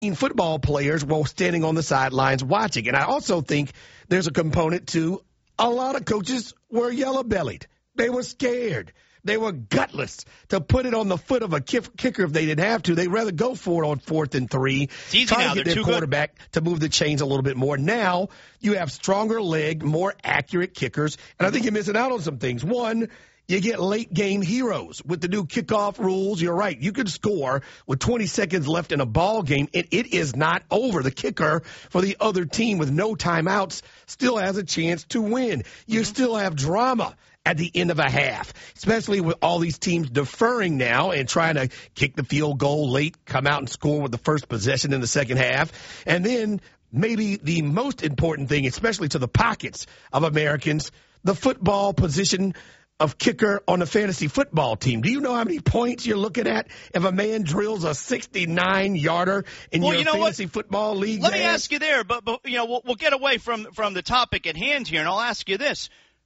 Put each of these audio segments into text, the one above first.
football players while standing on the sidelines watching. And I also think there's a component to a lot of coaches were yellow-bellied. They were scared. They were gutless to put it on the foot of a kicker if they didn't have to. They'd rather go for it on 4th and 3. It's easy try now. to get their quarterback to move the chains a little bit more. Now you have stronger-legged, more accurate kickers. And I think you're missing out on some things. One, you get late-game heroes with the new kickoff rules. You're right. You could score with 20 seconds left in a ball game, and it is not over. The kicker for the other team with no timeouts still has a chance to win. You still have drama at the end of a half, especially with all these teams deferring now and trying to kick the field goal late, come out and score with the first possession in the second half. And then maybe the most important thing, especially to the pockets of Americans, the football position of kicker on the fantasy football team. Do you know how many points you're looking at if a man drills a 69-yarder in your fantasy football league? Let me ask you there, but we'll get away from the topic at hand here, and I'll ask you this.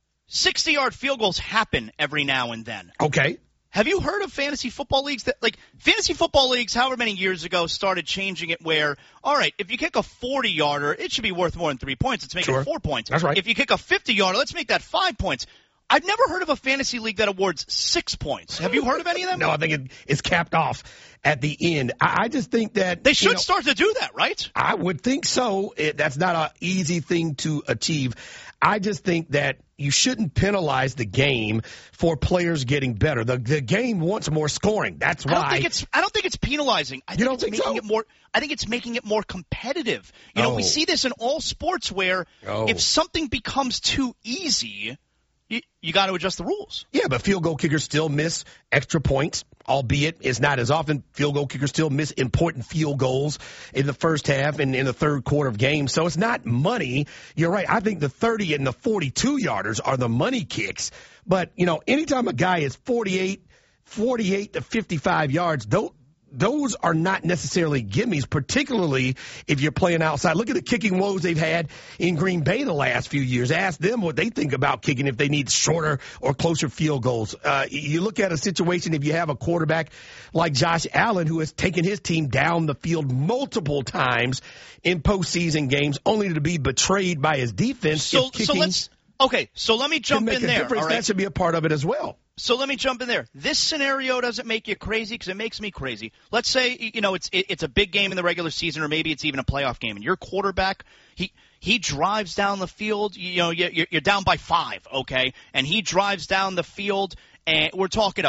60-yard field goals happen every now and then. Okay. Have you heard of fantasy football leagues fantasy football leagues, however many years ago, started changing it where, all right, if you kick a 40-yarder, it should be worth more than 3 points. Let's make it 4 points. That's right. If you kick a 50-yarder, let's make that 5 points. I've never heard of a fantasy league that awards 6 points. Have you heard of any of them? No, I think it's capped off at the end. I just think that they should start to do that, right? I would think so. That's not an easy thing to achieve. I just think that you shouldn't penalize the game for players getting better. The game wants more scoring. That's why. I don't think it's penalizing. I think it's making it more competitive. We see this in all sports where if something becomes too easy, you got to adjust the rules. Yeah, but field goal kickers still miss extra points, albeit it's not as often. Field goal kickers still miss important field goals in the first half and in the third quarter of games. So it's not money. You're right. I think the 30 and the 42-yarders are the money kicks. But, anytime a guy is 48 to 55 yards, those are not necessarily gimmies, particularly if you're playing outside. Look at the kicking woes they've had in Green Bay the last few years. Ask them what they think about kicking if they need shorter or closer field goals. You look at a situation if you have a quarterback like Josh Allen who has taken his team down the field multiple times in postseason games only to be betrayed by his defense. So let me jump in there. All right. That should be a part of it as well. So let me jump in there. This scenario doesn't make you crazy because it makes me crazy. Let's say, it's a big game in the regular season or maybe it's even a playoff game. And your quarterback, he drives down the field. You're down by 5, okay? And he drives down the field, and we're talking a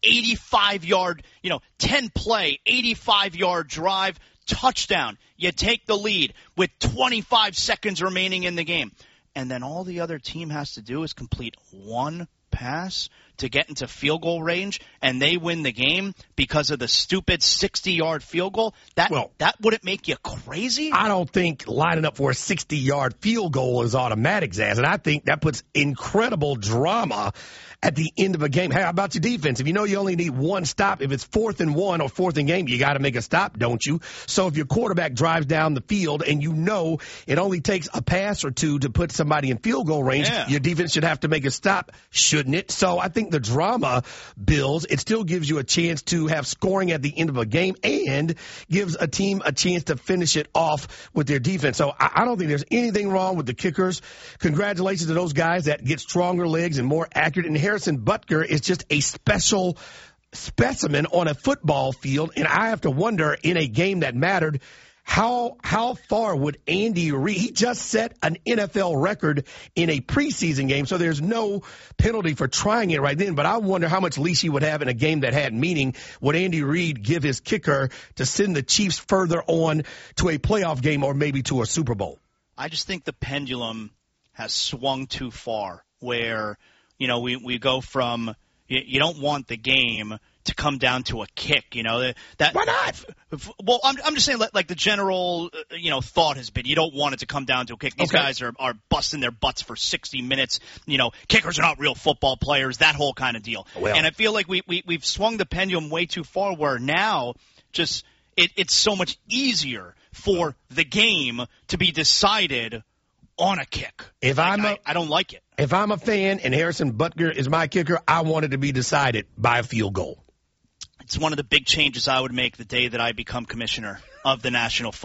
85-yard, 10-play, 85-yard drive, touchdown. You take the lead with 25 seconds remaining in the game. And then all the other team has to do is complete one pass to get into field goal range, and they win the game because of the stupid 60-yard field goal. That wouldn't make you crazy? I don't think lining up for a 60-yard field goal is automatic, Zaz, and I think that puts incredible drama at the end of a game. Hey, how about your defense? If you know you only need one stop, if it's 4th and 1 or 4th and game, you got to make a stop, don't you? So if your quarterback drives down the field and you know it only takes a pass or two to put somebody in field goal range, your defense should have to make a stop, shouldn't it? So I think the drama builds. It still gives you a chance to have scoring at the end of a game and gives a team a chance to finish it off with their defense. So I don't think there's anything wrong with the kickers. Congratulations to those guys that get stronger legs and more accurate. And Harrison Butker is just a special specimen on a football field. And I have to wonder, in a game that mattered, how far would Andy Reid? He just set an NFL record in a preseason game, so there's no penalty for trying it right then. But I wonder how much leash he would have in a game that had meaning. Would Andy Reid give his kicker to send the Chiefs further on to a playoff game or maybe to a Super Bowl? I just think the pendulum has swung too far where, we go from you don't want the game to come down to a kick, that. Why not? Well, I'm just saying, like the general, thought has been, you don't want it to come down to a kick. These guys are busting their butts for 60 minutes. Kickers are not real football players, that whole kind of deal. Well, and I feel like we've swung the pendulum way too far where now just it's so much easier for the game to be decided on a kick. I don't like it. If I'm a fan and Harrison Butker is my kicker, I want it to be decided by a field goal. It's one of the big changes I would make the day that I become commissioner of the National